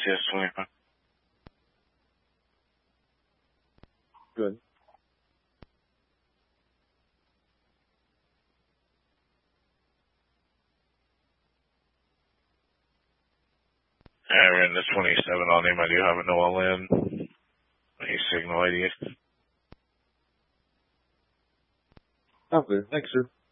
NCS 25. Good. We're in the 27 on him. I do have a Noah Lynn. He's signal 88. Okay, thanks, sir.